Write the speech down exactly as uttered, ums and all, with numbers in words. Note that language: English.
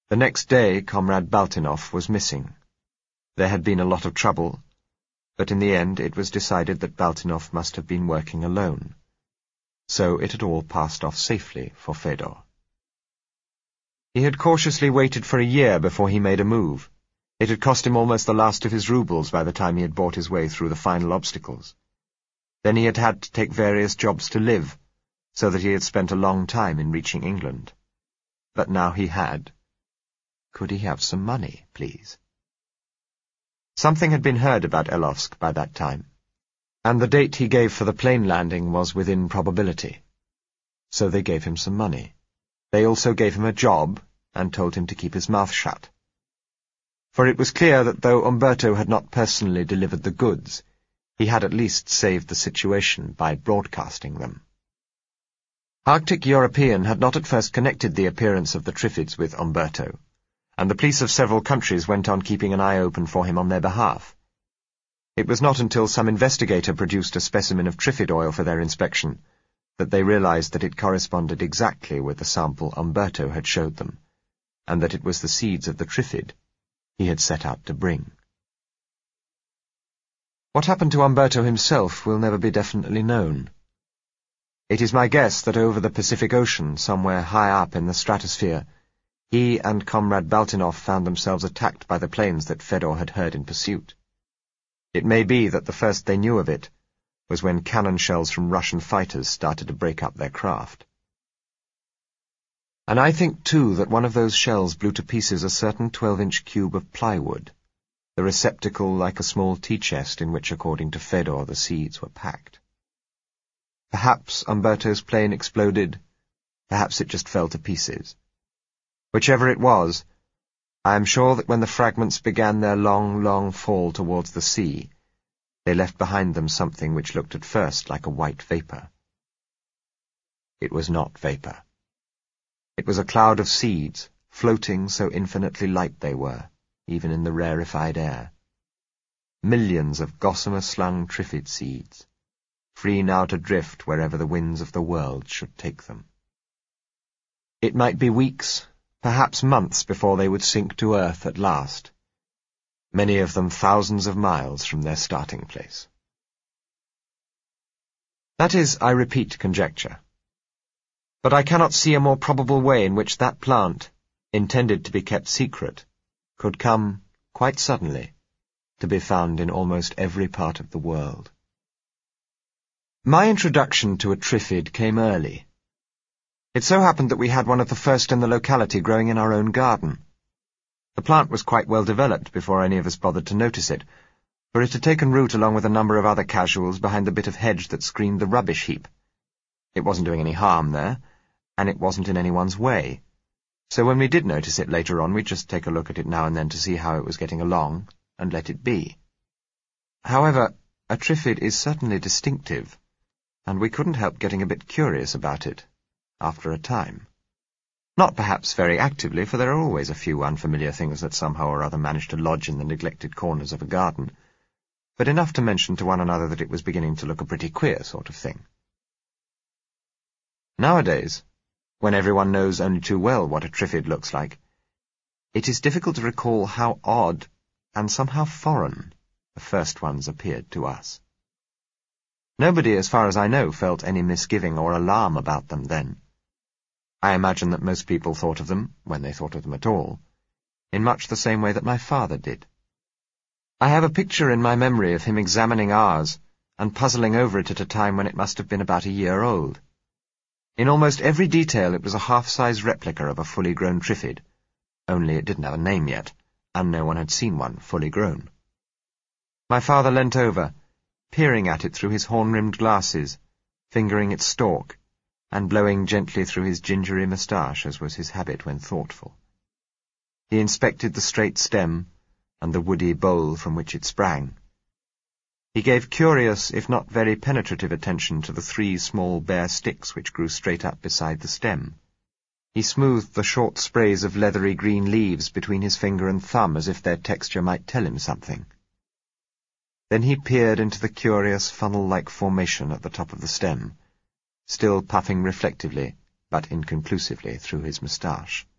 The next day, Comrade Baltinov was missing. There had been a lot of trouble, but in the end it was decided that Baltinov must have been working alone. So it had all passed off safely for Fedor. He had cautiously waited for a year before he made a move. It had cost him almost the last of his roubles by the time he had bought his way through the final obstacles. Then he had had to take various jobs to live, so that he had spent a long time in reaching England. But now he had. Could he have some money, please? Something had been heard about Elovsk by that time, and the date he gave for the plane landing was within probability. So they gave him some money. They also gave him a job and told him to keep his mouth shut. For it was clear that though Umberto had not personally delivered the goods, he had at least saved the situation by broadcasting them. Arctic European had not at first connected the appearance of the Triffids with Umberto, and the police of several countries went on keeping an eye open for him on their behalf. It was not until some investigator produced a specimen of Triffid oil for their inspection that they realized that it corresponded exactly with the sample Umberto had showed them, and that it was the seeds of the Triffid he had set out to bring. What happened to Umberto himself will never be definitely known. It is my guess that over the Pacific Ocean, somewhere high up in the stratosphere, he and Comrade Baltinov found themselves attacked by the planes that Fedor had heard in pursuit. It may be that the first they knew of it was when cannon shells from Russian fighters started to break up their craft. And I think, too, that one of those shells blew to pieces a certain twelve-inch cube of plywood, the receptacle like a small tea-chest in which, according to Fedor, the seeds were packed. Perhaps Umberto's plane exploded, perhaps it just fell to pieces. Whichever it was, I am sure that when the fragments began their long, long fall towards the sea, they left behind them something which looked at first like a white vapour. It was not vapour. It was a cloud of seeds, floating so infinitely light they were, even in the rarefied air. Millions of gossamer-slung Triffid seeds, free now to drift wherever the winds of the world should take them. It might be weeks, perhaps months before they would sink to earth at last, many of them thousands of miles from their starting place. That is, I repeat, conjecture. But I cannot see a more probable way in which that plant, intended to be kept secret, could come, quite suddenly, to be found in almost every part of the world. My introduction to a Triffid came early. It so happened that we had one of the first in the locality growing in our own garden. The plant was quite well developed before any of us bothered to notice it, for it had taken root along with a number of other casuals behind the bit of hedge that screened the rubbish heap. It wasn't doing any harm there, and it wasn't in anyone's way, so when we did notice it later on, we'd just take a look at it now and then to see how it was getting along, and let it be. However, a Triffid is certainly distinctive, and we couldn't help getting a bit curious about it, after a time. Not perhaps very actively, for there are always a few unfamiliar things that somehow or other manage to lodge in the neglected corners of a garden, but enough to mention to one another that it was beginning to look a pretty queer sort of thing. Nowadays, when everyone knows only too well what a Triffid looks like, it is difficult to recall how odd and somehow foreign the first ones appeared to us. Nobody, as far as I know, felt any misgiving or alarm about them then. I imagine that most people thought of them, when they thought of them at all, in much the same way that my father did. I have a picture in my memory of him examining ours and puzzling over it at a time when it must have been about a year old. In almost every detail it was a half-size replica of a fully grown Triffid, only it didn't have a name yet, and no one had seen one fully grown. My father leant over, peering at it through his horn-rimmed glasses, fingering its stalk, and blowing gently through his gingery moustache, as was his habit when thoughtful. He inspected the straight stem and the woody bole from which it sprang. He gave curious, if not very penetrative attention to the three small bare sticks which grew straight up beside the stem. He smoothed the short sprays of leathery green leaves between his finger and thumb as if their texture might tell him something. Then he peered into the curious funnel-like formation at the top of the stem, still puffing reflectively, but inconclusively, through his moustache.